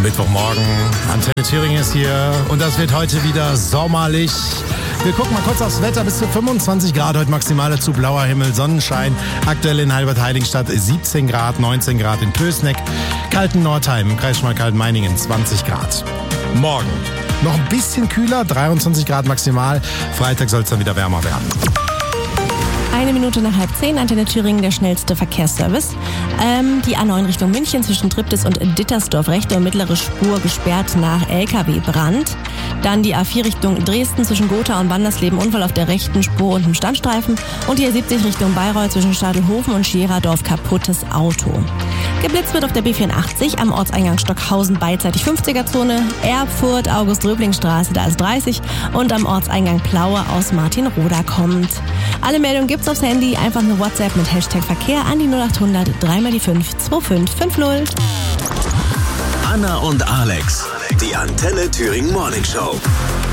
Mittwochmorgen. Antenne Thüringen ist hier und das wird heute wieder sommerlich. Wir gucken mal kurz aufs Wetter. Bis zu 25 Grad heute maximal, dazu blauer Himmel, Sonnenschein. Aktuell in Halbertheiligenstadt 17 Grad, 19 Grad in Pößneck, Kalten-Nordheim, im Kreis Schmalkalden-Meiningen 20 Grad. Morgen noch ein bisschen kühler, 23 Grad maximal. Freitag soll es dann wieder wärmer werden. 1 Minute nach 9:30, Antenne Thüringen, der schnellste Verkehrsservice. Die A9 Richtung München zwischen Triptis und Dittersdorf, rechte und mittlere Spur gesperrt nach LKW-Brand. Dann die A4 Richtung Dresden zwischen Gotha und Wandersleben, Unfall auf der rechten Spur und einem Standstreifen. Und die A70 Richtung Bayreuth zwischen Stadelhofen und Schiererdorf, kaputtes Auto. Geblitzt wird auf der B84 am Ortseingang Stockhausen beidseitig 50er-Zone, Erfurt, August-Röbling-Straße, da ist 30 und am Ortseingang Plaue aus Martinroda kommt. Alle Meldungen gibt's aufs Handy, einfach eine WhatsApp mit Hashtag Verkehr an die 0800 3x5 2550. Anna und Alex, die Antenne Thüringen Morning Show.